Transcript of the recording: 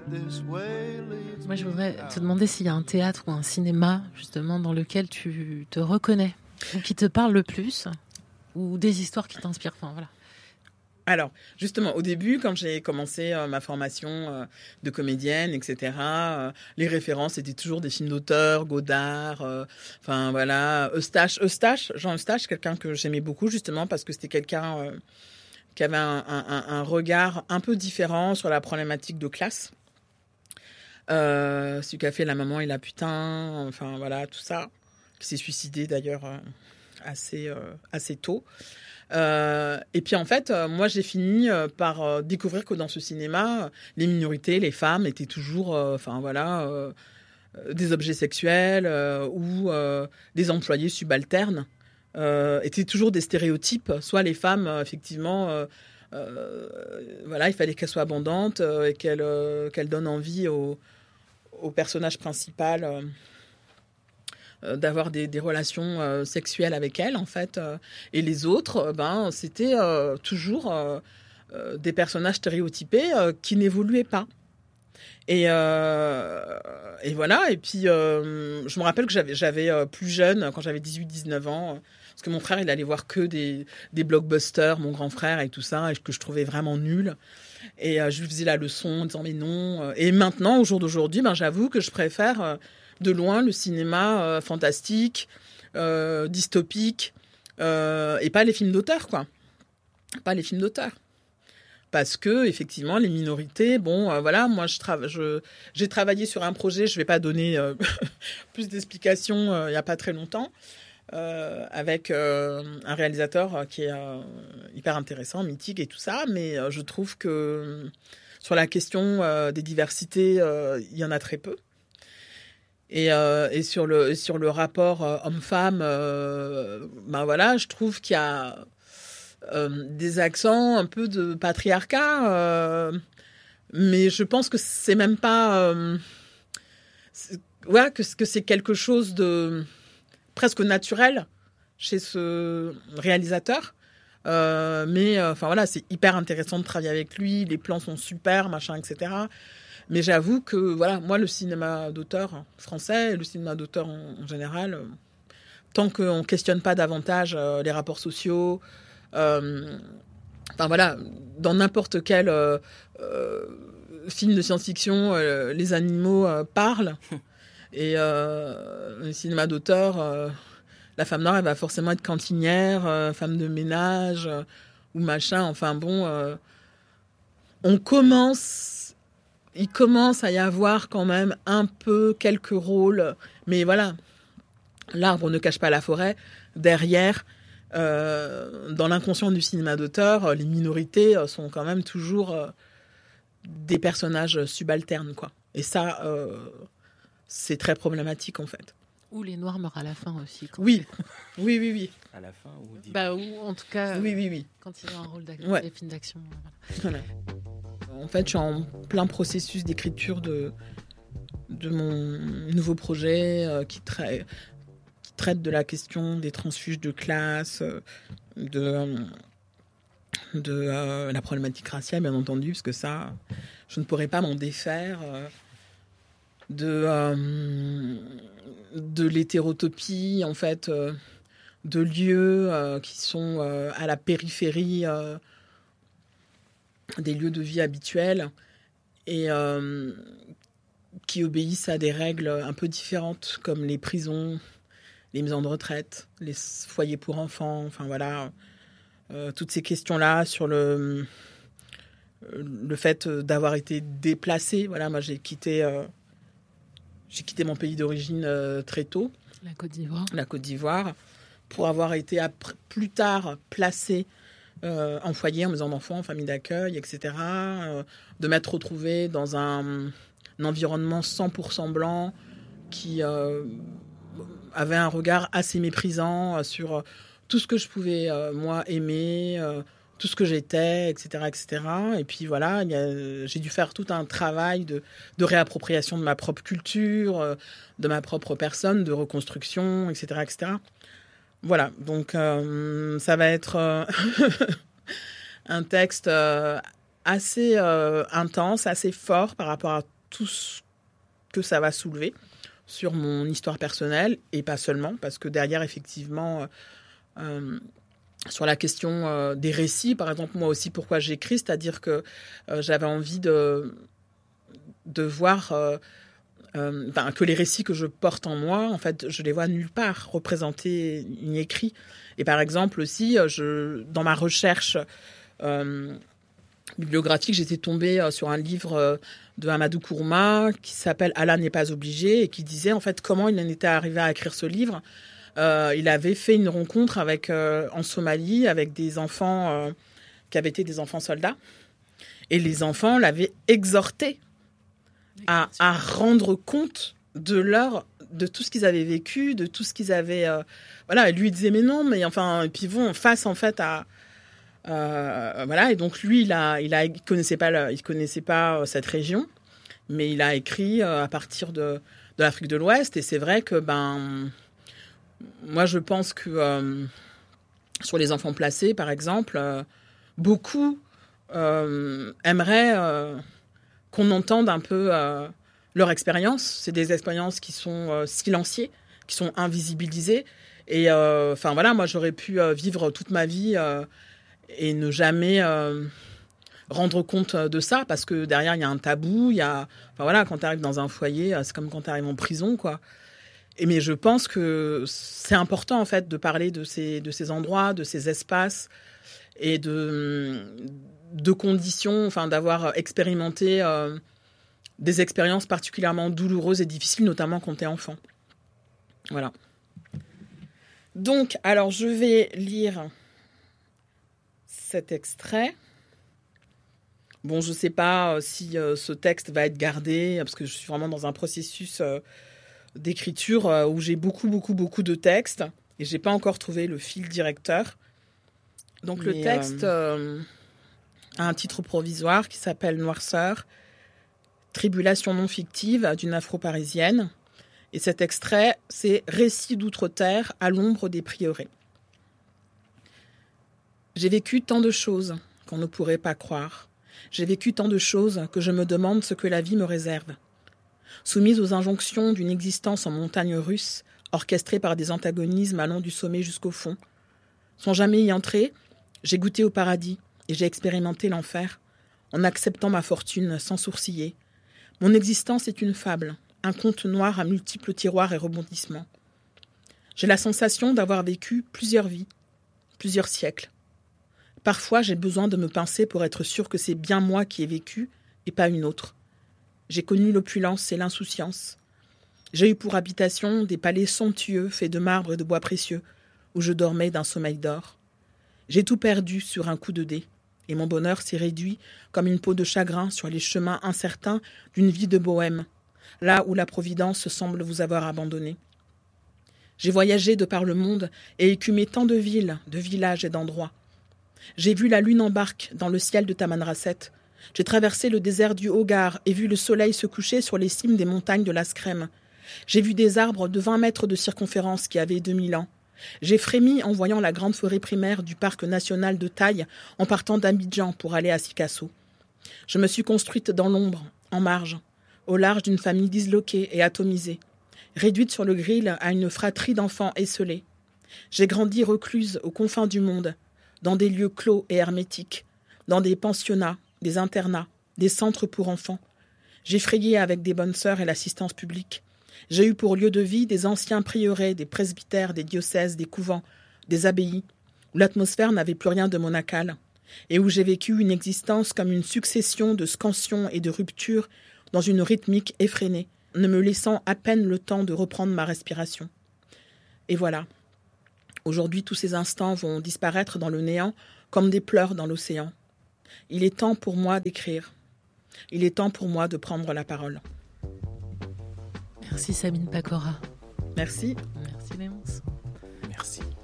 Moi, je voudrais te demander s'il y a un théâtre ou un cinéma, justement, dans lequel tu te reconnais, ou qui te parle le plus, ou des histoires qui t'inspirent. Enfin, voilà. Alors, justement, au début, quand j'ai commencé ma formation de comédienne, etc., les références étaient toujours des films d'auteur, Godard, enfin voilà, Jean Eustache, quelqu'un que j'aimais beaucoup, justement, parce que c'était quelqu'un qui avait un regard un peu différent sur la problématique de classe. Celui qui a fait La maman et la putain, enfin voilà, tout ça, qui s'est suicidé d'ailleurs assez tôt. Et puis en fait, moi j'ai fini par découvrir que dans ce cinéma, les minorités, les femmes étaient toujours, des objets sexuels ou des employés subalternes, étaient toujours des stéréotypes. Soit les femmes, effectivement, il fallait qu'elles soient abondantes et qu'elles donnent envie au personnage principal. D'avoir des relations sexuelles avec elle, en fait. Et les autres, c'était toujours des personnages stéréotypés qui n'évoluaient pas. Et voilà. Et puis, je me rappelle que j'avais plus jeune, quand j'avais 18-19 ans, parce que mon frère, il allait voir que des blockbusters, mon grand frère et tout ça, et que je trouvais vraiment nul. Et je lui faisais la leçon en disant mais non. Et maintenant, au jour d'aujourd'hui, j'avoue que je préfère de loin le cinéma fantastique, dystopique, et pas les films d'auteur, quoi. Pas les films d'auteur. Parce que, effectivement, les minorités, moi, j'ai travaillé sur un projet, je vais pas donner plus d'explications il y a pas très longtemps, avec un réalisateur qui est hyper intéressant, mythique et tout ça, mais je trouve que sur la question des diversités, il y en a très peu. Et sur le rapport homme-femme, je trouve qu'il y a des accents un peu de patriarcat, mais je pense que c'est même pas que c'est quelque chose de presque naturel chez ce réalisateur. C'est hyper intéressant de travailler avec lui, les plans sont super, machin, etc. Mais j'avoue que, moi, le cinéma d'auteur français, le cinéma d'auteur en général, tant qu'on ne questionne pas davantage les rapports sociaux, dans n'importe quel film de science-fiction, les animaux parlent. Et le cinéma d'auteur, la femme noire, elle va forcément être cantinière, femme de ménage, ou machin. Il commence à y avoir quand même un peu quelques rôles. Mais voilà, l'arbre ne cache pas la forêt. Derrière, dans l'inconscient du cinéma d'auteur, les minorités sont quand même toujours des personnages subalternes, quoi. Et ça, c'est très problématique, en fait. Ou les Noirs meurent à la fin aussi. Oui. À la fin ou en tout cas, oui. Quand ils ont un rôle d'action, des films d'action. Voilà. En fait, je suis en plein processus d'écriture de mon nouveau projet qui traite de la question des transfuges de classe, de la problématique raciale, bien entendu, parce que ça, je ne pourrais pas m'en défaire, de l'hétérotopie, en fait, de lieux qui sont à la périphérie des lieux de vie habituels et qui obéissent à des règles un peu différentes, comme les prisons, les maisons de retraite, les foyers pour enfants, toutes ces questions-là sur le fait d'avoir été déplacé. Voilà, moi j'ai quitté mon pays d'origine très tôt. La Côte d'Ivoire, pour avoir été plus tard placé en foyer, en maison d'enfants, en famille d'accueil, etc. De m'être retrouvée dans un environnement 100% blanc qui avait un regard assez méprisant sur tout ce que je pouvais, moi, aimer, tout ce que j'étais, etc., etc. Et puis voilà, j'ai dû faire tout un travail de réappropriation de ma propre culture, de ma propre personne, de reconstruction, etc., etc. Voilà, donc ça va être un texte assez intense, assez fort par rapport à tout ce que ça va soulever sur mon histoire personnelle, et pas seulement, parce que derrière, effectivement, sur la question des récits, par exemple, moi aussi, pourquoi j'écris, c'est-à-dire que j'avais envie de voir que les récits que je porte en moi, en fait, je les vois nulle part représentés ni écrits. Et par exemple aussi, dans ma recherche bibliographique, j'étais tombée sur un livre de Amadou Kourma qui s'appelle « Allah n'est pas obligé » et qui disait en fait comment il en était arrivé à écrire ce livre. Il avait fait une rencontre en Somalie avec des enfants qui avaient été des enfants soldats. Et les enfants l'avaient exhorté à rendre compte de tout ce qu'ils avaient vécu, de tout ce qu'ils avaient... voilà, et lui, il disait, mais non, mais enfin... Et puis bon, face, en fait, à... voilà, et donc lui, il connaissait pas cette région, mais il a écrit à partir de l'Afrique de l'Ouest, et c'est vrai que, moi, je pense que sur les enfants placés, par exemple, beaucoup aimeraient qu'on entende un peu leur expérience. C'est des expériences qui sont silenciées, qui sont invisibilisées. Et enfin voilà, moi j'aurais pu vivre toute ma vie et ne jamais rendre compte de ça, parce que derrière il y a un tabou. Enfin voilà, quand tu arrives dans un foyer, c'est comme quand tu arrives en prison, quoi. Mais je pense que c'est important en fait de parler de ces endroits, de ces espaces et de conditions, enfin d'avoir expérimenté des expériences particulièrement douloureuses et difficiles, notamment quand t'es enfant. Voilà. Donc, alors je vais lire cet extrait. Bon, je sais pas si ce texte va être gardé, parce que je suis vraiment dans un processus d'écriture où j'ai beaucoup de textes et j'ai pas encore trouvé le fil directeur. Donc le texte a un titre provisoire qui s'appelle Noirceur, tribulation non fictive d'une afro-parisienne. Et cet extrait, c'est Récit d'outre-terre à l'ombre des prieurés. J'ai vécu tant de choses qu'on ne pourrait pas croire. J'ai vécu tant de choses que je me demande ce que la vie me réserve. Soumise aux injonctions d'une existence en montagne russe, orchestrée par des antagonismes allant du sommet jusqu'au fond. Sans jamais y entrer, j'ai goûté au paradis et j'ai expérimenté l'enfer, en acceptant ma fortune sans sourciller. Mon existence est une fable, un conte noir à multiples tiroirs et rebondissements. J'ai la sensation d'avoir vécu plusieurs vies, plusieurs siècles. Parfois, j'ai besoin de me pincer pour être sûr que c'est bien moi qui ai vécu et pas une autre. J'ai connu l'opulence et l'insouciance. J'ai eu pour habitation des palais somptueux faits de marbre et de bois précieux, où je dormais d'un sommeil d'or. J'ai tout perdu sur un coup de dé, et mon bonheur s'est réduit comme une peau de chagrin sur les chemins incertains d'une vie de bohème, là où la Providence semble vous avoir abandonné. J'ai voyagé de par le monde et écumé tant de villes, de villages et d'endroits. J'ai vu la lune en barque dans le ciel de Tamanrasset. J'ai traversé le désert du Hogar et vu le soleil se coucher sur les cimes des montagnes de l'Askrem. J'ai vu des arbres de 20 mètres de circonférence qui avaient 2000 ans. J'ai frémi en voyant la grande forêt primaire du parc national de Taï en partant d'Abidjan pour aller à Sikasso. Je me suis construite dans l'ombre, en marge, au large d'une famille disloquée et atomisée, réduite sur le grill à une fratrie d'enfants esseulés. J'ai grandi recluse aux confins du monde, dans des lieux clos et hermétiques, dans des pensionnats, des internats, des centres pour enfants. J'ai frayé avec des bonnes sœurs et l'assistance publique. J'ai eu pour lieu de vie des anciens prieurés, des presbytères, des diocèses, des couvents, des abbayes, où l'atmosphère n'avait plus rien de monacale, et où j'ai vécu une existence comme une succession de scansions et de ruptures dans une rythmique effrénée, ne me laissant à peine le temps de reprendre ma respiration. Et voilà. Aujourd'hui, tous ces instants vont disparaître dans le néant comme des pleurs dans l'océan. Il est temps pour moi d'écrire. Il est temps pour moi de prendre la parole. Merci Sabine Pacora. Merci. Merci Léonce. Merci.